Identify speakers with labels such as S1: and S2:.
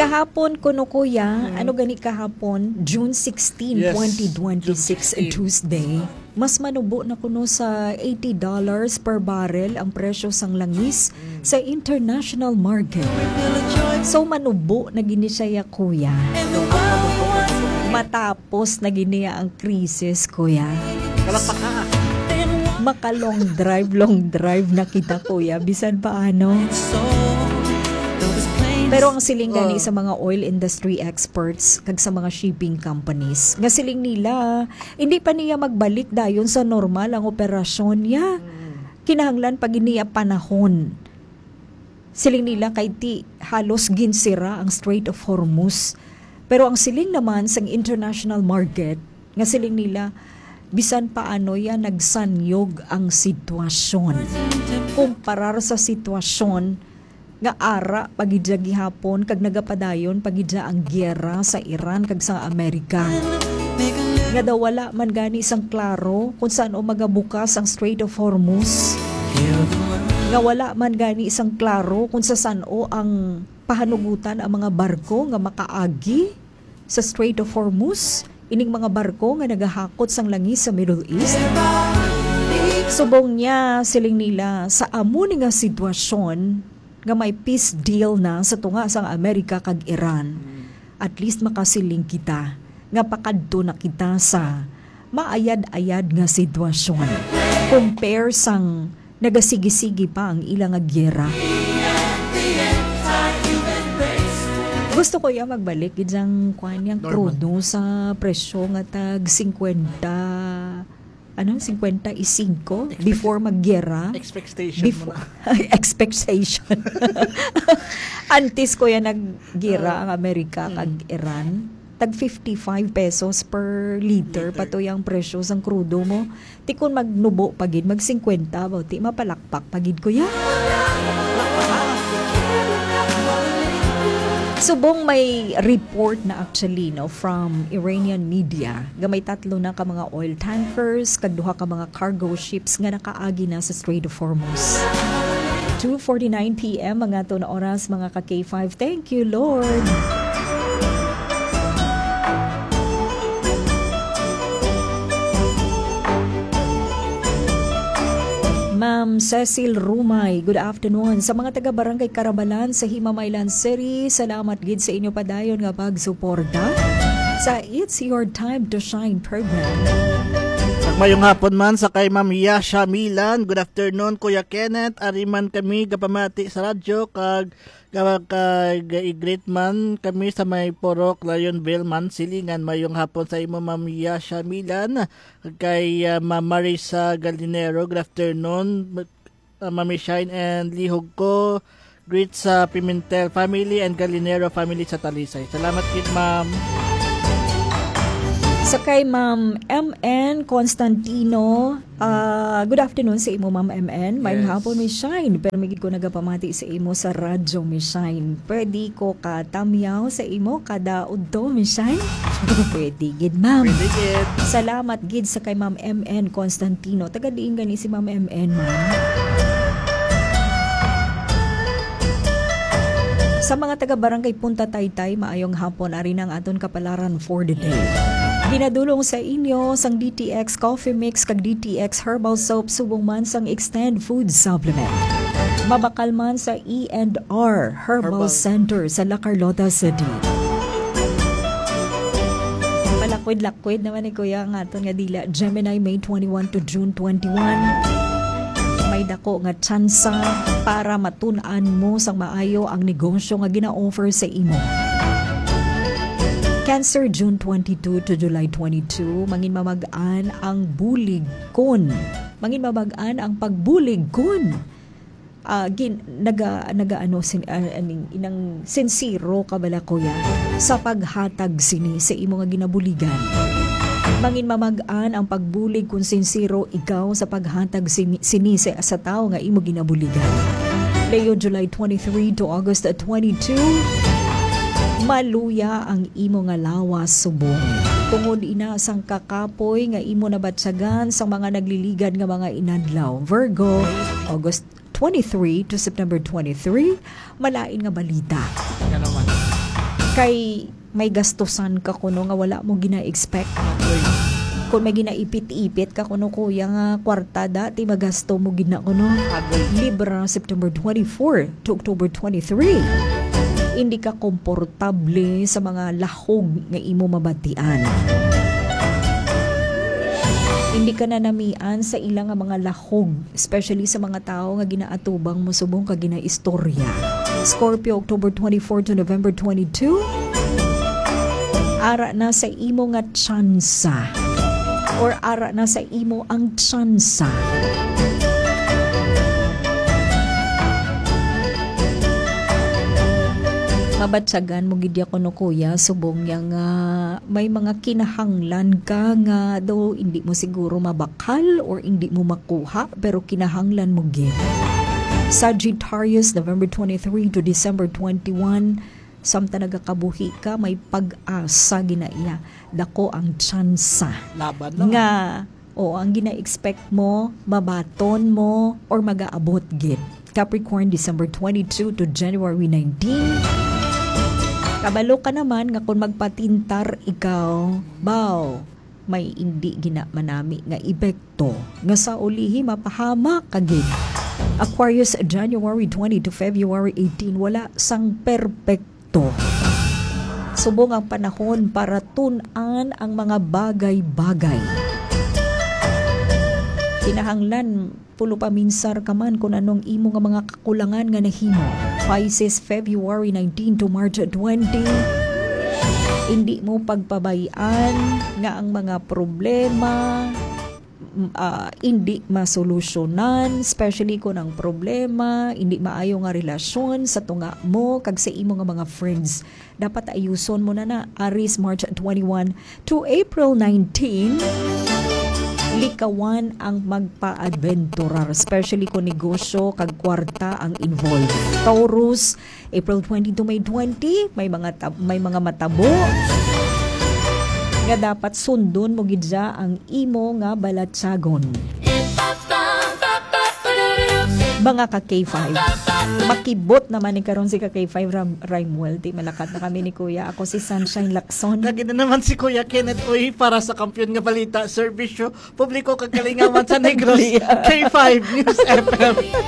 S1: Kahapon kuno kuya, ano gani kahapon, June 16,
S2: Yes,
S1: 2026,
S2: June 16.
S1: Tuesday. Mas manubo na kuno sa $80 per barrel ang presyo sang langis sa international market. So manubo na gini siya kuya. Matapos na gini ang krisis kuya.
S2: Kalakpak ka.
S1: Maka long drive na kita kuya, bisan paano. Pero ang siling gani sa mga oil industry experts kag sa mga shipping companies, nga siling nila, hindi pa niya magbalik dayon sa normal ang operasyon niya. Kinahanglan pag iniya panahon. Siling nila kay ti halos ginsira ang Strait of Hormuz. Pero ang siling naman sa international market, nga siling nila, bisan paano yan nagsanyog ang sitwasyon. Kumparar sa sitwasyon nga ara pagidya gihapon kag nagapadayon pagidya ang giyera sa Iran kag sa Amerika. Nga daw wala man gani isang klaro kung saan o magabukas ang Strait of Hormuz. Nga wala man gani isang klaro kung sa saan o ang pahanugutan ang mga barko nga makaagi sa Strait of Hormuz. Ining mga barko nga nagahakot sang langis sa Middle East. Subong niya siling nila sa amo ni nga sitwasyon nga may peace deal na sa tunga sang Amerika kag Iran. At least makasiling kita nga pakadto na kita sa maayad-ayad nga sitwasyon. Compare sang nagasigi-sigi pa ang ilang nga giyera. Gusto ko ya magbalik idyang kanyang crudo sa presyo nga tag 55 before magyera.
S2: Expectation mo na.
S1: Expectation. Antes ko yan naggira ang Amerika kag Iran. Tag 55 pesos per liter pato yung presyo sang crudo mo. Ti kun magnubo pagid mag 50 ba ti mapalakpak pagid ko ya. Subong may report na actually from Iranian media gamay 3 na ka mga oil tankers kag 2 ka mga cargo ships nga nakaagi na sa Strait of Hormuz. 2:49 PM mga to na oras mga ka K5. Thank you Lord. Ma'am Cecil Rumay, good afternoon. Sa mga taga-barangay Karabalan sa Himamaylan City, salamat gid sa inyo padayon nga pagsuporta sa It's Your Time to Shine program.
S2: Mayong hapon man sa kay Ma'am Yasha Milan. Good afternoon Kuya Kenneth. Ariman kami gapamati sa radyo kag great man kami sa may Porok Lionville man silingan. Mayong hapon sa imo Ma'am Yasha Milan. Kay Ma'am Marisa Galinero, good afternoon. Mami Shine and lihog ko. Greet sa Pimentel family and Galinero family sa Talisay. Salamat kid Ma'am.
S1: Sa kay Ma'am MN Constantino, good afternoon sa imo Ma'am MN. Mayong hapon may Shine, pero may ko nagapamati sa imo sa radyo may Shine. Pwede ko ka tamyaw sa imo kada udto may Shine? Pwede gid Ma'am.
S2: Pwede gid.
S1: Salamat gid sa kay Ma'am MN Constantino. Taga diin gani si Ma'am MN Ma'am. Sa mga taga-barangay Punta Taytay, maayong hapon ari ang aton kapalaran for the day. Ginadulong sa inyo sang DTX Coffee Mix kag DTX Herbal Soap subong man sang Extend Food Supplement. Mabakal man sa E&R Herbal Center sa La Carlota City. Palakwid-lakwid naman ni Kuya ang aton nga dila Gemini May 21 to June 21. May dako nga tsansa para matun-an mo sang maayo ang negosyo nga gina-offer sa imo. Cancer, June 22 to July 22, mangin mamagaan ang bulig-kon. Mangin mamagaan ang pagbulig-kon. Inang sincero ka bala kuya sa paghatag sini sa imo nga ginabuligan. Mangin mamagaan ang pagbulig kung sincero ikaw sa paghatag sini sa tao nga imo ginabuligan. Leo, July 23 to August 22, maluya ang imo nga lawas subong. Tungod ina sang kakapoy nga imo nabatsagan sa mga nagliligan nga mga inadlaw. Virgo, August 23 to September 23, malain nga balita. Kay may gastusan ka kuno nga wala mo gina-expect. Kung may ginaipit-ipit ka kuno kuya nga kwarta dati magasto mo gina kuno. Libra September 24 to October 23. Hindi ka komportable sa mga lahog nga imo mabatian. Hindi ka na namian sa ilang nga mga lahog, especially sa mga tao nga ginaatubang mo subong ka ginaistorya. Scorpio, October 24 to November 22. Ara na sa imo nga tsansa. Or ara na sa imo ang tsansa. Mabatsagan mo gidya ko no kuya, subong yang may mga kinahanglan ka nga do hindi mo siguro mabakal or hindi mo makuha pero kinahanglan mo gid. Sagittarius, November 23 to December 21. Samta nagakabuhi ka, may pag-asa ginaiya. Dako ang tsansa.
S2: Laban lang.
S1: Nga, ang gina-expect mo, mabaton mo, or mag-aabot gid. Capricorn, December 22 to January 19. Kabalo ka naman nga kung magpatintar ikaw, may hindi ginamanami nga epekto. Nga sa ulihi, mapahama kagid. Aquarius, January 20 to February 18, wala sang perpekto. Subong ang panahon para tun-an ang mga bagay-bagay. Kinahanglan pulo pa minsar ka man kung anong imo nga mga kakulangan nga nahimo. Pisces, February 19 to March 20. Hindi mo pagpabayaan nga ang mga problema hindi masolusyonan, especially kung ang problema hindi maayo nga relasyon sa tunga mo kag sa imo nga mga friends. Dapat ayuson mo na. Aries, March 21 to April 19. Likawan ang magpa-adventurar, especially kung negosyo kag kwarta ang involved. Taurus, April 20 to May 20, may mga matabo nga dapat sundon mo gidya ang imo nga balatsagon. Mga ka K5. Makibot naman ni karon si ka K5 Rhymuel. Di malakat na kami ni Kuya. Ako si Sunshine Lacson.
S2: Lagi na naman si Kuya Kenneth Uy para sa Kampiyon nga Balita Serbisyo Publiko Kagalingaman sa Negros K5 News FM.